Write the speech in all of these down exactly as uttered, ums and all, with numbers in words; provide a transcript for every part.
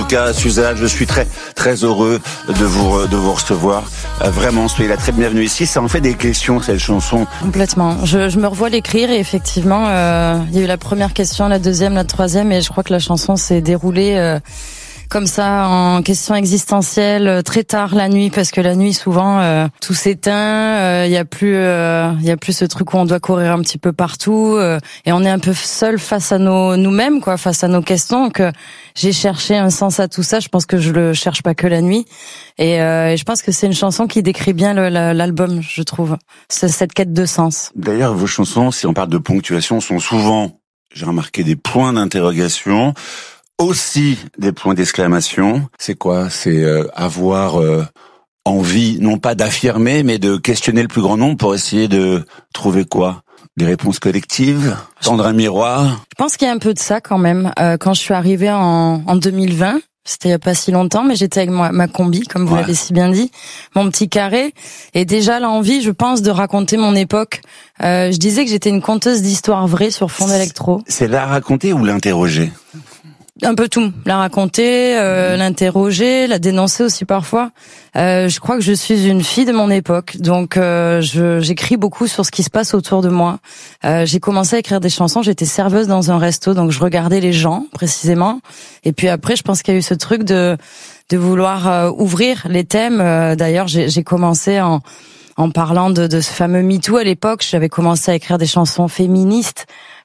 cas, Suzanne, je suis très très heureux de vous de vous recevoir. Euh, vraiment, soyez la très bienvenue ici. Ça en fait des questions, cette chanson. Complètement. Je, je me revois l'écrire et effectivement, euh, il y a eu la première question, la deuxième, la troisième, et je crois que la chanson s'est déroulée euh, comme ça en question existentielle très tard la nuit, parce que la nuit souvent euh, tout s'éteint, il euh, y a plus il euh, y a plus ce truc où on doit courir un petit peu partout euh, et on est un peu seul face à nos nous-mêmes quoi, face à nos questions. Donc euh, j'ai cherché un sens à tout ça. Je pense que je le cherche pas que la nuit et, euh, et je pense que c'est une chanson qui décrit bien le, la, l'album, je trouve. C'est cette quête de sens. D'ailleurs, vos chansons, si on parle de ponctuation, sont souvent, j'ai remarqué, des points d'interrogation. Aussi des points d'exclamation. C'est quoi? C'est euh, avoir euh, envie, non pas d'affirmer, mais de questionner le plus grand nombre pour essayer de trouver quoi? Des réponses collectives? Tendre un miroir? Je pense qu'il y a un peu de ça quand même. Euh, quand je suis arrivée en, en deux mille vingt, c'était il y a pas si longtemps, mais j'étais avec moi, ma combi, comme vous ouais. l'avez si bien dit, mon petit carré, et déjà l'envie, je pense, de raconter mon époque. Euh, je disais que j'étais une conteuse d'histoires vraies sur fond d'électro. C'est la raconter ou l'interroger? Un peu tout, la raconter, euh, l'interroger, la dénoncer aussi parfois. Euh, je crois que je suis une fille de mon époque, donc euh, je, j'écris beaucoup sur ce qui se passe autour de moi. Euh, j'ai commencé à écrire des chansons, j'étais serveuse dans un resto, donc je regardais les gens précisément. Et puis après, je pense qu'il y a eu ce truc de de vouloir euh, ouvrir les thèmes. Euh, d'ailleurs, j'ai, j'ai commencé en en parlant de, de ce fameux MeToo à l'époque. J'avais commencé à écrire des chansons féministes.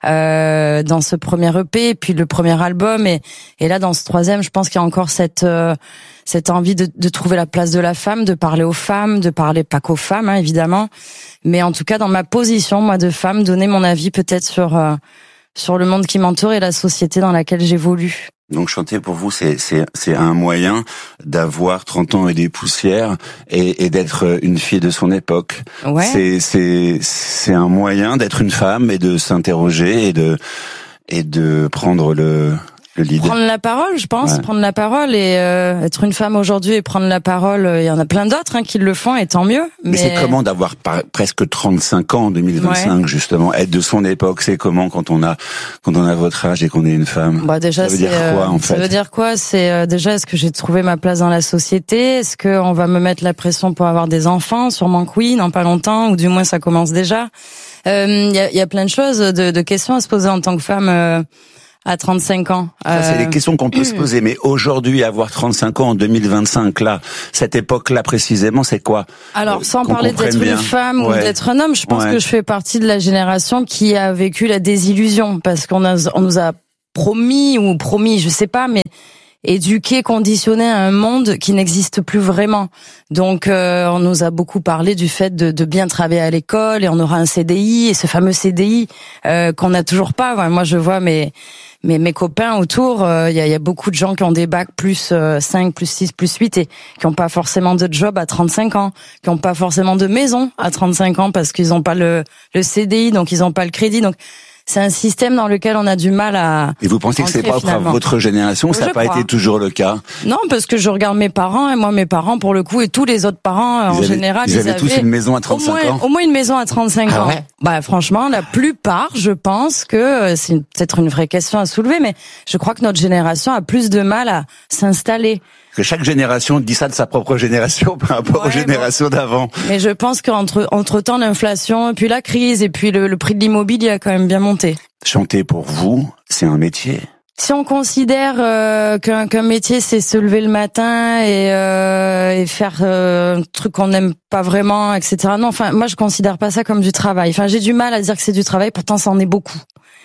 Euh, dans ce premier E P, et puis le premier album, et, et là dans ce troisième, je pense qu'il y a encore cette euh, cette envie de, de trouver la place de la femme, de parler aux femmes, de parler pas qu'aux femmes, hein, évidemment, mais en tout cas dans ma position, moi de femme, donner mon avis peut-être sur euh, sur le monde qui m'entoure et la société dans laquelle j'évolue. Donc chanter pour vous, c'est c'est c'est un moyen d'avoir trente ans et des poussières et, et d'être une fille de son époque. Ouais. C'est c'est c'est un moyen d'être une femme et de s'interroger et de et de prendre le le lead. Prendre la parole, je pense, ouais. prendre la parole et euh, être une femme aujourd'hui et prendre la parole. Il y en a plein d'autres hein, qui le font et tant mieux. Mais, mais c'est comment d'avoir par, presque trente-cinq ans en deux mille vingt-cinq ouais. justement, être de son époque. C'est comment quand on a quand on a votre âge et qu'on est une femme. Bah déjà, ça veut dire quoi en fait? Ça veut dire quoi? C'est euh, déjà est-ce que j'ai trouvé ma place dans la société? Est-ce que on va me mettre la pression pour avoir des enfants? Sûrement que oui, dans pas longtemps, ou du moins ça commence déjà. Il euh, y, a, y a plein de choses, de, de questions à se poser en tant que femme. Euh, à trente-cinq ans. Ça, c'est des questions qu'on peut se poser. Mais aujourd'hui, avoir trente-cinq ans en deux mille vingt-cinq, là, cette époque-là précisément, c'est quoi? Alors, sans parler d'être bien. une femme ouais. ou d'être un homme, je pense ouais. que je fais partie de la génération qui a vécu la désillusion. Parce qu'on a, on nous a promis, ou promis, je sais pas, mais éduqué, conditionné à un monde qui n'existe plus vraiment. Donc, euh, on nous a beaucoup parlé du fait de, de bien travailler à l'école et on aura un C D I, et ce fameux C D I euh, qu'on n'a toujours pas. Ouais, moi, je vois mes mes, mes copains autour, il euh, y, a, y a beaucoup de gens qui ont des bacs plus euh, cinq, plus six, plus huit et qui n'ont pas forcément de job à trente-cinq ans, qui n'ont pas forcément de maison à trente-cinq ans parce qu'ils n'ont pas le, le C D I, donc ils n'ont pas le crédit. Donc c'est un système dans lequel on a du mal à... Et vous pensez entrer, que c'est propre à votre génération? Ça n'a pas été toujours le cas? Non, parce que je regarde mes parents, et moi, mes parents, pour le coup, et tous les autres parents, ils en avaient, général, ils, ils avaient... Ils avaient tous une maison à trente-cinq au moins, ans? Au moins une maison à trente-cinq ah ans. Ouais. Bah, franchement, la plupart, je pense que c'est peut-être une vraie question à soulever, mais je crois que notre génération a plus de mal à s'installer. Que chaque génération dit ça de sa propre génération par rapport ouais, aux générations bon. d'avant. Mais je pense qu'entre entre temps l'inflation et puis la crise et puis le, le prix de l'immobilier a quand même bien monté. Chanter pour vous, c'est un métier. Si on considère euh, qu'un, qu'un métier c'est se lever le matin et, euh, et faire euh, un truc qu'on n'aime pas vraiment, et cetera. Non, enfin moi je considère pas ça comme du travail. Enfin j'ai du mal à dire que c'est du travail, pourtant ça en est beaucoup.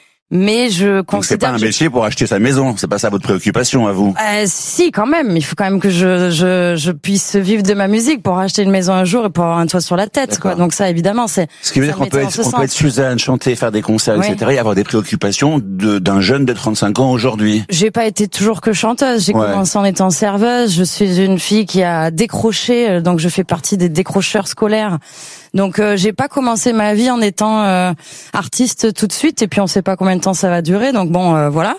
Mais je considère. Donc c'est pas un métier je... pour acheter sa maison, c'est pas ça votre préoccupation à vous? Euh, si, quand même. Il faut quand même que je je je puisse vivre de ma musique pour acheter une maison un jour et pour avoir un toit sur la tête, D'accord. quoi. Donc ça, évidemment, c'est. Ce qui veut dire qu'on peut être, on peut être Suzanne, chanter, faire des concerts, oui. et cetera, et avoir des préoccupations de d'un jeune de trente-cinq ans aujourd'hui. J'ai pas été toujours que chanteuse. J'ai ouais. commencé en étant serveuse. Je suis une fille qui a décroché, donc je fais partie des décrocheurs scolaires. Donc euh, j'ai pas commencé ma vie en étant euh, artiste tout de suite, et puis on sait pas combien de temps ça va durer. Donc bon, euh, voilà.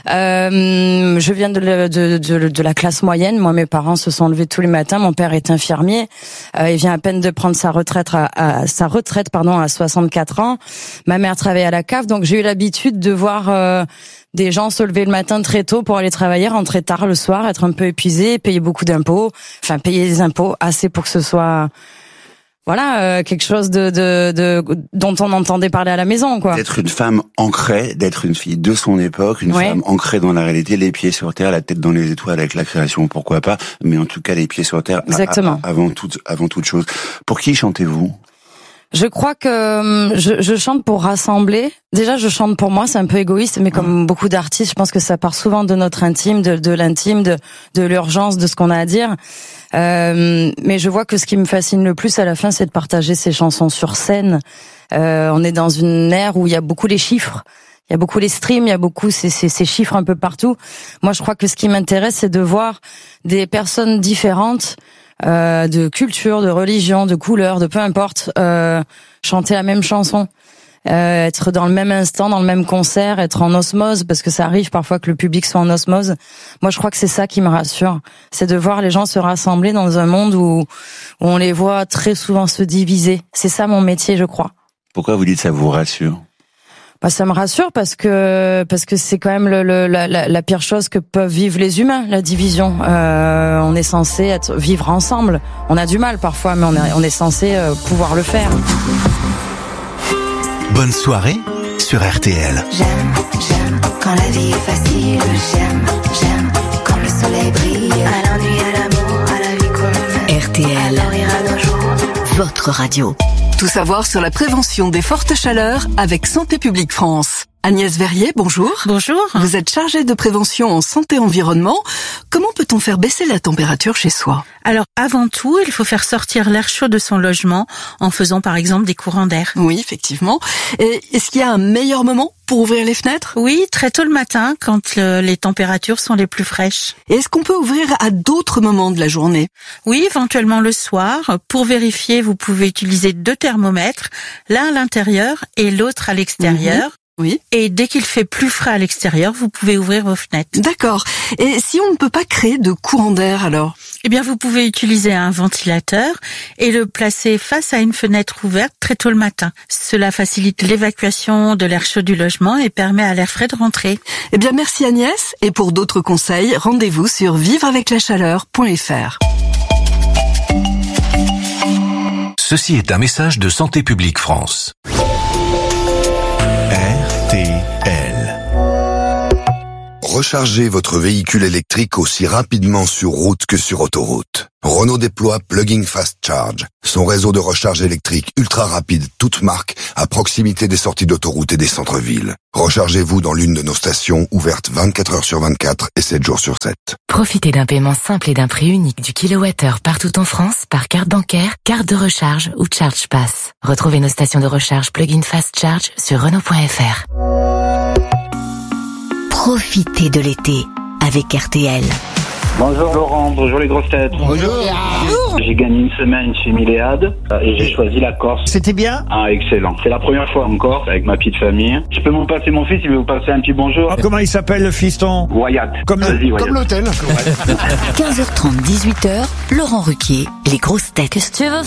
Euh, je viens de, de, de, de la classe moyenne. Moi, mes parents se sont levés tous les matins. Mon père est infirmier. Euh, il vient à peine de prendre sa retraite à, à sa retraite pardon à soixante-quatre ans. Ma mère travaille à la cave, donc j'ai eu l'habitude de voir euh, des gens se lever le matin très tôt pour aller travailler, rentrer tard le soir, être un peu épuisés, payer beaucoup d'impôts, enfin payer des impôts assez pour que ce soit voilà euh, quelque chose de, de, de dont on entendait parler à la maison, quoi. D'être une femme ancrée, d'être une fille de son époque, une ouais. femme ancrée dans la réalité, les pieds sur terre, la tête dans les étoiles avec la création, pourquoi pas, mais en tout cas les pieds sur terre. Exactement. A, a, avant toute avant toute chose. Pour qui chantez-vous? Je crois que je, je chante pour rassembler. Déjà, je chante pour moi, c'est un peu égoïste, mais comme beaucoup d'artistes, je pense que ça part souvent de notre intime, de, de l'intime, de, de l'urgence, de ce qu'on a à dire. Euh, mais je vois que ce qui me fascine le plus à la fin, c'est de partager ces chansons sur scène. Euh, on est dans une ère où il y a beaucoup les chiffres. Il y a beaucoup les streams, il y a beaucoup ces, ces, ces chiffres un peu partout. Moi, je crois que ce qui m'intéresse, c'est de voir des personnes différentes, Euh, de culture, de religion, de couleur, de peu importe, euh, chanter la même chanson, euh, être dans le même instant, dans le même concert, être en osmose, parce que ça arrive parfois que le public soit en osmose. Moi, je crois que c'est ça qui me rassure, c'est de voir les gens se rassembler dans un monde où, où on les voit très souvent se diviser. C'est ça mon métier, je crois. Pourquoi vous dites ça vous rassure? Bah, ça me rassure parce que parce que c'est quand même le, le, la, la pire chose que peuvent vivre les humains, la division. Euh, on est censé être vivre ensemble. On a du mal parfois, mais on est on est censé euh, pouvoir le faire. Bonne soirée sur R T L. J'aime, j'aime quand la vie est facile. J'aime, j'aime quand le soleil brille. À l'ennui, à l'amour, à la vie qu'on mène. R T L. Alors ira nos jours. Votre radio. Tout savoir sur la prévention des fortes chaleurs avec Santé publique France. Agnès Verrier, bonjour. Bonjour. Vous êtes chargée de prévention en santé-environnement. Comment peut-on faire baisser la température chez soi? Alors, avant tout, il faut faire sortir l'air chaud de son logement en faisant par exemple des courants d'air. Oui, effectivement. Et est-ce qu'il y a un meilleur moment pour ouvrir les fenêtres? Oui, très tôt le matin, quand le, les températures sont les plus fraîches. Et est-ce qu'on peut ouvrir à d'autres moments de la journée? Oui, éventuellement le soir. Pour vérifier, vous pouvez utiliser deux thermomètres, l'un à l'intérieur et l'autre à l'extérieur. Mmh. Oui. Et dès qu'il fait plus frais à l'extérieur, vous pouvez ouvrir vos fenêtres. D'accord. Et si on ne peut pas créer de courant d'air alors? Eh bien, vous pouvez utiliser un ventilateur et le placer face à une fenêtre ouverte très tôt le matin. Cela facilite l'évacuation de l'air chaud du logement et permet à l'air frais de rentrer. Eh bien, merci Agnès. Et pour d'autres conseils, rendez-vous sur vivre avec la chaleur point f r. Ceci est un message de Santé publique France. R T L. Rechargez votre véhicule électrique aussi rapidement sur route que sur autoroute. Renault déploie Plug-in Fast Charge, son réseau de recharge électrique ultra rapide, toute marque, à proximité des sorties d'autoroute et des centres-villes. Rechargez-vous dans l'une de nos stations, ouvertes vingt-quatre heures sur vingt-quatre et sept jours sur sept. Profitez d'un paiement simple et d'un prix unique du kilowattheure partout en France par carte bancaire, carte de recharge ou Charge Pass. Retrouvez nos stations de recharge Plug-in Fast Charge sur Renault point f r. Profitez de l'été avec R T L. Bonjour Laurent, bonjour les grosses têtes. Bonjour. J'ai gagné une semaine chez Milléade et j'ai choisi la Corse. C'était bien? Ah, excellent. C'est la première fois en Corse avec ma petite famille. Je peux m'en passer mon fils, il veut vous passer un petit bonjour. Ah, comment il s'appelle le fiston? Wyatt. Comme, le, comme l'hôtel. quinze heures trente, dix-huit heures, Laurent Ruquier, les grosses têtes. Qu'est-ce que tu veux